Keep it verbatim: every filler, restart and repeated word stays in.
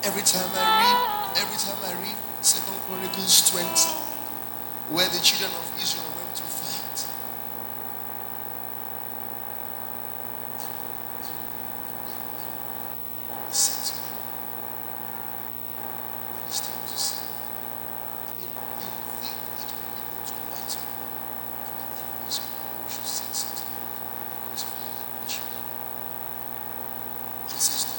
Every time I read, every time I read Second Chronicles twenty, where the children of Israel went to fight. He said to them, when it's time to sing, I mean, you think that when we go to battle, I mean, the enemies should sing something because we are children. But he says,